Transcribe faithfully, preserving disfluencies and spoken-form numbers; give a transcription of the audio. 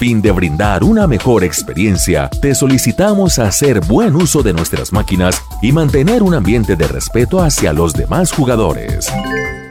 fin de brindar una mejor experiencia, te solicitamos hacer buen uso de nuestras máquinas y mantener un ambiente de respeto hacia los demás jugadores.